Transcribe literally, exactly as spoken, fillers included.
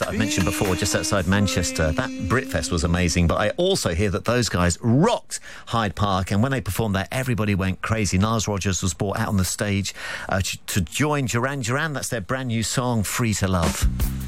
that I mentioned before, just outside Manchester. That Britfest was amazing, but I also hear that those guys rocked Hyde Park, and when they performed there, everybody went crazy. Niles Rodgers was brought out on the stage uh, to join Duran Duran. That's their brand new song, Free to Love.